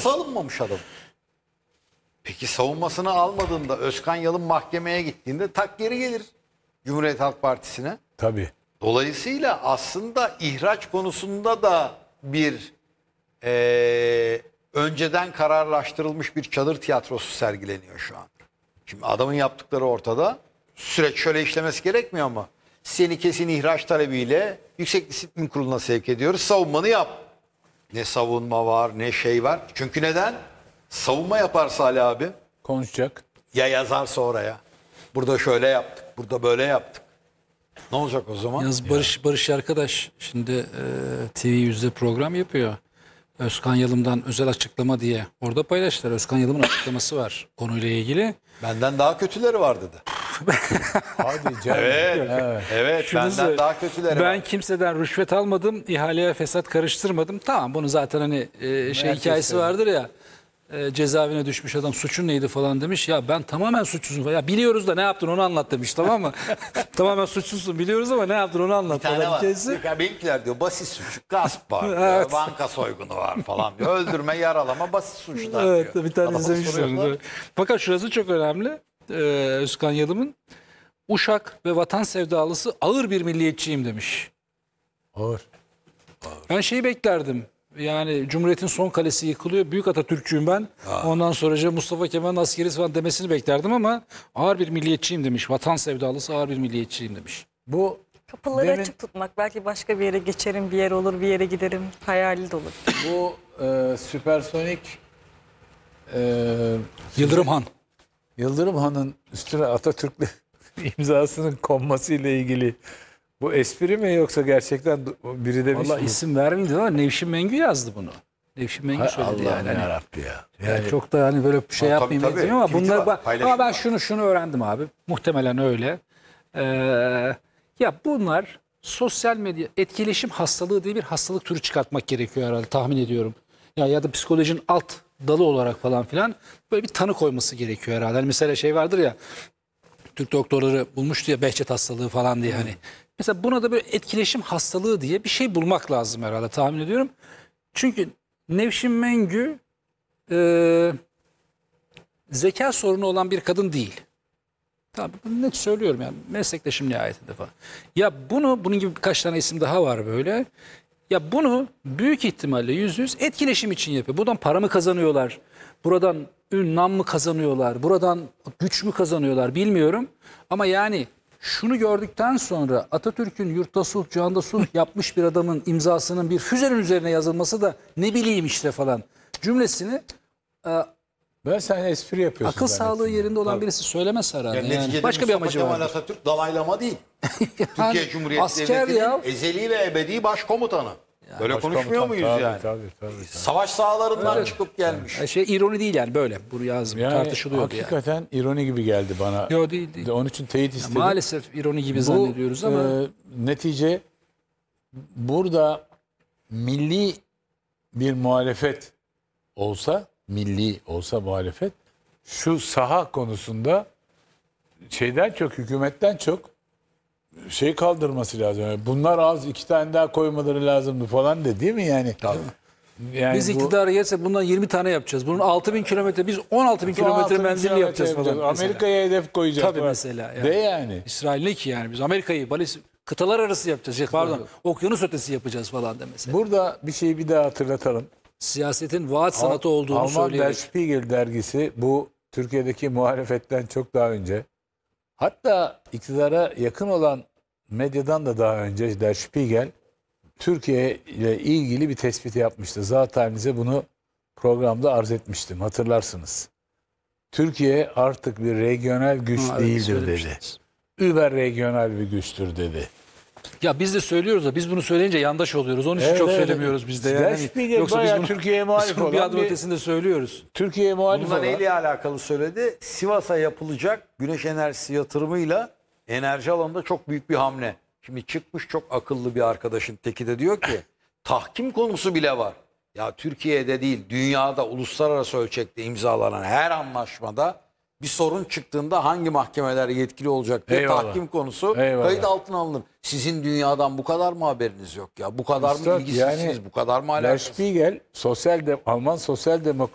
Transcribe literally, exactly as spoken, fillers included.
savunması alınmamış adam. Peki savunmasını almadığında Özkan Yalın mahkemeye gittiğinde tak geri gelir Cumhuriyet Halk Partisi'ne. Tabii. Dolayısıyla aslında ihraç konusunda da bir eee, önceden kararlaştırılmış bir çadır tiyatrosu sergileniyor şu an. Şimdi adamın yaptıkları ortada. Süreç şöyle işlemesi gerekmiyor mu? Seni kesin ihraç talebiyle Yüksek Disiplin Kurulu'na sevk ediyoruz. Savunmanı yap. Ne savunma var ne şey var. Çünkü neden? Savunma yaparsa Ali abi Konuşacak. ya yazarsa oraya. Burada şöyle yaptık. Burada böyle yaptık. Ne olacak o zaman? Yalnız Barış Barış arkadaş şimdi e, T V yüzde program yapıyor. Özkan Yalım'dan özel açıklama diye orada paylaştılar. Özkan Yalım'ın açıklaması var konuyla ilgili. Benden daha kötüleri var dedi. Hadi canım. Evet. Evet. Evet. Şunu benden söyle- daha kötüleri Ben var. kimseden rüşvet almadım, ihaleye fesat karıştırmadım. Tamam bunu zaten hani e, şey Herkes hikayesi söylüyor. vardır ya. E, cezaevine düşmüş adam suçun neydi falan demiş. Ya ben tamamen suçsuzum falan. Ya biliyoruz da ne yaptın onu anlat demiş, tamam mı? Tamamen suçsuzsun biliyoruz ama ne yaptın onu anlat Bir tane falan var. hikayesi. Ya benimkiler diyor basit suç. Gasp var. diyor, Evet. Banka soygunu var falan diyor. Öldürme, yaralama basit suçlar Evet diyor. bir tane Adama izlemiştim. soruyorlar. onu. Fakat şurası çok önemli. Ee, Özkan Yalım'ın Uşak ve vatan sevdalısı ağır bir milliyetçiyim demiş. Ağır. Ben şeyi beklerdim. Yani Cumhuriyet'in son kalesi yıkılıyor. Büyük Atatürkçüyüm ben. Ondan sonra Mustafa Kemal'in askerisi falan demesini beklerdim ama ağır bir milliyetçiyim demiş. Vatan sevdalısı ağır bir milliyetçiyim demiş. Bu Kapıları Demin- açık tutmak. Belki başka bir yere geçerim, bir yer olur, bir yere giderim. Hayali de olur. bu e, süpersonik e, Yıldırım Han. Yıldırım Han'ın üstüne Atatürk'le imzasının konması ile ilgili bu espri mi yoksa gerçekten biri demiş Vallahi mi? isim vermeyeyim ama Nevşin Mengü yazdı bunu. Nevşin Mengü Hay söyledi Allah'ım yani. Hani- yarabbi ya. Yani çok da hani böyle bir şey Ha, tabii, yapmayayım tabii. diyeyim ama Tweet'i bunlar var, bak paylaşımı ama ben var. şunu şunu öğrendim abi. Muhtemelen öyle. Ee, ya bunlar sosyal medya etkileşim hastalığı diye bir hastalık türü çıkartmak gerekiyor herhalde tahmin ediyorum. Ya ya da psikolojinin alt dalı olarak falan filan böyle bir tanı koyması gerekiyor herhalde. Hani mesela şey vardır ya Türk doktorları bulmuştu ya Behçet hastalığı falan diye hani. Mesela buna da böyle etkileşim hastalığı diye bir şey bulmak lazım herhalde tahmin ediyorum. Çünkü Nevşin Mengü e, zeka sorunu olan bir kadın değil. Tabii bunu net söylüyorum yani meslektaşım nihayetinde falan. Ya bunu bunun gibi birkaç tane isim daha var böyle. Ya bunu büyük ihtimalle yüz yüz etkileşim için yapıyor. Buradan para mı kazanıyorlar? Buradan ün, nam mı kazanıyorlar? Buradan güç mü kazanıyorlar bilmiyorum. Ama yani şunu gördükten sonra Atatürk'ün yurtta sulh, cihanda sulh yapmış bir adamın imzasının bir füzenin üzerine yazılması da ne bileyim işte falan cümlesini e, Ben sen espri yapıyorsun. akıl zannettim. sağlığı yerinde olan birisi söylemez herhalde. Yani Yani neticede başka bir Mustafa amacı Kemal vardır. Atatürk dalaylama değil. Türkiye Cumhuriyeti asker Devleti'nin ya. ezeli ve ebedi başkomutanı. Böyle Başkomutan, konuşmuyor muyuz tabii, yani? Tabii, tabii, tabii. Savaş sahalarından çıkıp gelmiş. Yani şey ironi değil yani böyle. Bu yazım Yani tartışılıyordu yani. hakikaten ironi gibi geldi bana. Yok değil değil. Onun için teyit istedim. Maalesef ironi gibi Bu, zannediyoruz ama e, netice burada milli bir muhalefet olsa, milli olsa muhalefet şu saha konusunda şeyden çok, hükümetten çok şey kaldırması lazım. Yani bunlar az, iki tane daha koymaları lazımdı falan de değil mi yani? Tabii. Yani biz bu- iktidara gelsek bundan yirmi tane yapacağız. Bunun altı bin kilometre biz on altı bin kilometre altı bin menzilli kilometre yapacağız falan. mesela. Amerika'ya hedef koyacağız. Tabii falan. mesela yani. De yani. İsrail ne ki yani biz Amerika'yı balis kıtalar arası yapacağız. Şey, pardon okyanus ötesi yapacağız falan da mesela. Burada bir şeyi bir daha hatırlatalım. Siyasetin vaat sanatı olduğunu Alman Der söyleyerek. Spiegel dergisi bu Türkiye'deki muhalefetten çok daha önce, hatta iktidara yakın olan medyadan da daha önce Der Spiegel Türkiye ile ilgili bir tespit yapmıştı. Zaten bize bunu programda arz etmiştim, hatırlarsınız. Türkiye artık bir regional güç Ha, evet, değildir dedi. söylemiştiniz. Über regional bir güçtür dedi. Ya biz de söylüyoruz da biz bunu söyleyince yandaş oluyoruz. Onun için Evet, çok evet. söylemiyoruz biz de. Der Yani. Spiegel Yoksa biz bayağı bunu, Türkiye'ye biz muhalif bunu bir olan adım bir- ötesinde söylüyoruz. Türkiye'ye muhalif Bununla olan neyle alakalı söyledi? Sivas'a yapılacak güneş enerjisi yatırımıyla enerji alanında çok büyük bir hamle. Şimdi çıkmış çok akıllı bir arkadaşın teki de diyor ki tahkim konusu bile var. Ya Türkiye'de değil dünyada uluslararası ölçekte imzalanan her anlaşmada bir sorun çıktığında hangi mahkemeler yetkili olacak diye Eyvallah. tahkim konusu Eyvallah. kayıt altına alınır. Sizin dünyadan bu kadar mı haberiniz yok ya? Bu kadar mı Üstad, ilgisizsiniz? Bu kadar mı Der alakasız? Spiegel, sosyal de, Alman Sosyal Demokrat